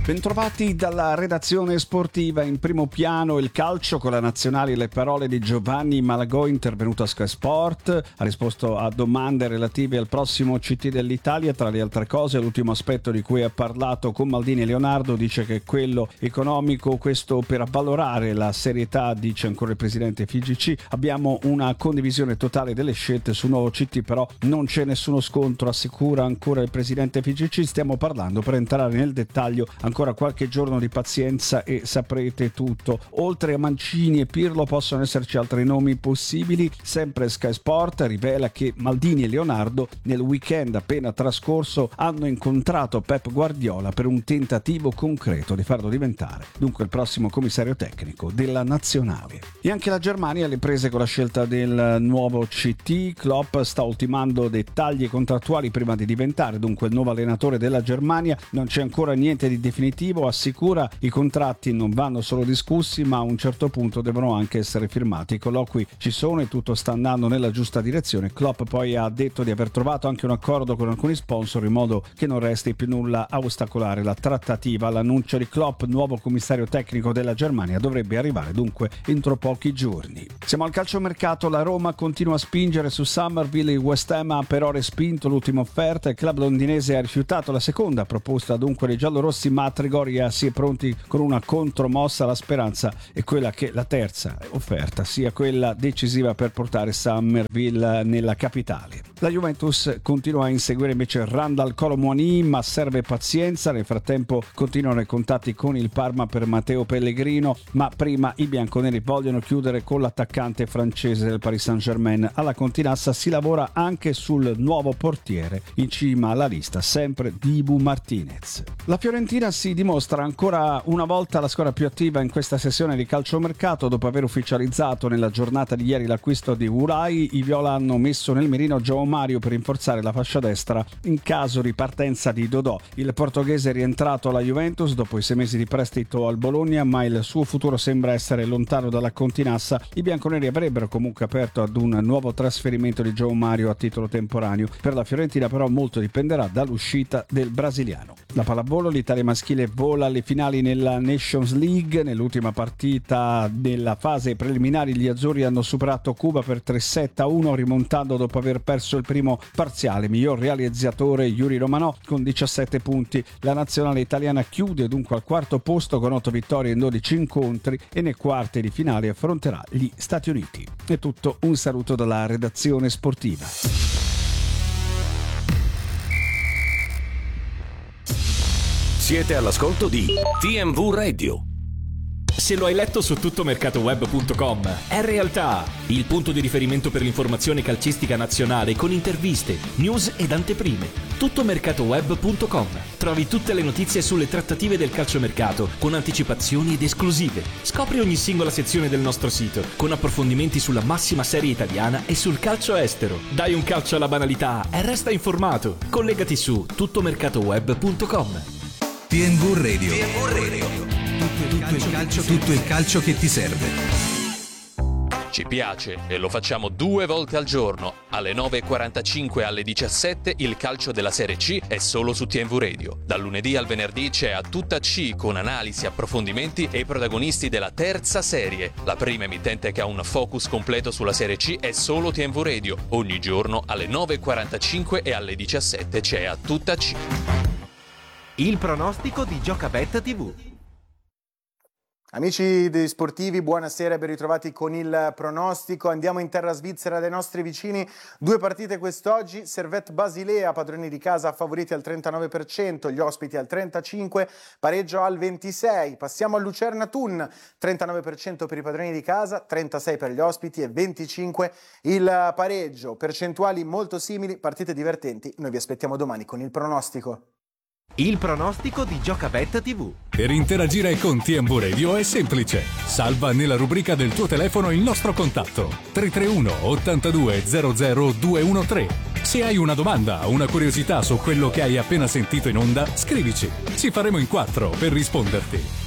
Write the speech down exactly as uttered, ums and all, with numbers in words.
Bentrovati dalla redazione sportiva. In primo piano il calcio con la nazionale, le parole di Giovanni Malagò, intervenuto a Sky Sport. Ha risposto a domande relative al prossimo C T dell'Italia. Tra le altre cose, l'ultimo aspetto di cui ha parlato con Maldini e Leonardo dice che quello economico, questo per avvalorare la serietà, dice ancora il presidente F I G C. Abbiamo una condivisione totale delle scelte sul nuovo C T, però non c'è nessuno scontro, assicura ancora il presidente F I G C. Stiamo parlando, per entrare nel dettaglio, ancora qualche giorno di pazienza e saprete tutto. Oltre a Mancini e Pirlo possono esserci altri nomi possibili. Sempre Sky Sport rivela che Maldini e Leonardo nel weekend appena trascorso hanno incontrato Pep Guardiola per un tentativo concreto di farlo diventare dunque il prossimo commissario tecnico della nazionale. E anche la Germania alle prese con la scelta del nuovo C T. Klopp sta ultimando dettagli contrattuali prima di diventare dunque il nuovo allenatore della Germania. Non c'è ancora niente di definitivo, assicura. I contratti non vanno solo discussi, ma a un certo punto devono anche essere firmati. I colloqui ci sono e tutto sta andando nella giusta direzione. Klopp poi ha detto di aver trovato anche un accordo con alcuni sponsor in modo che non resti più nulla a ostacolare la trattativa. L'annuncio di Klopp, nuovo commissario tecnico della Germania, dovrebbe arrivare dunque entro pochi giorni. Siamo al calciomercato. La Roma continua a spingere su Summerville. Il West Ham ha però respinto l'ultima offerta. Il club londinese ha rifiutato la seconda proposta dunque dei giallorossi, ma Trigoria si è pronti con una contromossa. La speranza è quella che la terza offerta sia quella decisiva per portare Summerville nella capitale. La Juventus continua a inseguire invece Randal Kolo Muani, ma serve pazienza. Nel frattempo continuano i contatti con il Parma per Matteo Pellegrino, ma prima i bianconeri vogliono chiudere con l'attaccante francese del Paris Saint-Germain. Alla Continassa si lavora anche sul nuovo portiere, in cima alla lista sempre Dibu Martinez. La Fiorentina si dimostra ancora una volta la squadra più attiva in questa sessione di calciomercato. Dopo aver ufficializzato nella giornata di ieri l'acquisto di Urai, i viola hanno messo nel mirino João Mario per rinforzare la fascia destra in caso di partenza di Dodò. Il portoghese è rientrato alla Juventus dopo i sei mesi di prestito al Bologna, ma il suo futuro sembra essere lontano dalla Continassa. I bianconeri avrebbero comunque aperto ad un nuovo trasferimento di João Mario a titolo temporaneo. Per la Fiorentina però molto dipenderà dall'uscita del brasiliano. La pallavolo, l'Italia maschile vola alle finali nella Nations League. Nell'ultima partita della fase preliminari gli azzurri hanno superato Cuba per tre sette a uno, rimontando dopo aver perso il primo parziale. Miglior realizzatore Yuri Romanò con diciassette punti. La nazionale italiana chiude dunque al quarto posto con otto vittorie in dodici incontri e nei quarti di finale affronterà gli Stati Uniti. È tutto, un saluto dalla redazione sportiva. Siete all'ascolto di T M V Radio. Se lo hai letto su tuttomercatoweb punto com, è realtà, il punto di riferimento per l'informazione calcistica nazionale con interviste, news ed anteprime. tuttomercatoweb punto com. Trovi tutte le notizie sulle trattative del calciomercato con anticipazioni ed esclusive. Scopri ogni singola sezione del nostro sito con approfondimenti sulla massima serie italiana e sul calcio estero. Dai un calcio alla banalità e resta informato. Collegati su tuttomercatoweb punto com. T M V Radio. T M V Radio. Tutto, tutto, il calcio, tutto il calcio che ti serve. Ci piace e lo facciamo due volte al giorno. Alle nove e quarantacinque e alle diciassette il calcio della Serie C è solo su T M V Radio. Dal lunedì al venerdì c'è A Tutta C con analisi, approfondimenti e i protagonisti della terza serie. La prima emittente che ha un focus completo sulla Serie C è solo T M V Radio. Ogni giorno alle nove e quarantacinque e alle diciassette c'è A Tutta C. Il pronostico di Giocabet tivù. Amici dei sportivi, buonasera e ben ritrovati con il pronostico. Andiamo in terra svizzera dai nostri vicini. Due partite quest'oggi. Servette Basilea, padroni di casa favoriti al trentanove per cento, gli ospiti al trentacinque per cento, pareggio al ventisei per cento. Passiamo a Lucerna Thun, trentanove per cento per i padroni di casa, trentasei per cento per gli ospiti e venticinque per cento il pareggio. Percentuali molto simili, partite divertenti. Noi vi aspettiamo domani con il pronostico. Il pronostico di Giocabet tivù. Per interagire con T M V Radio è semplice. Salva nella rubrica del tuo telefono il nostro contatto tre tre uno ottantadue zero zero due uno tre. Se hai una domanda o una curiosità su quello che hai appena sentito in onda, scrivici. Ci faremo in quattro per risponderti.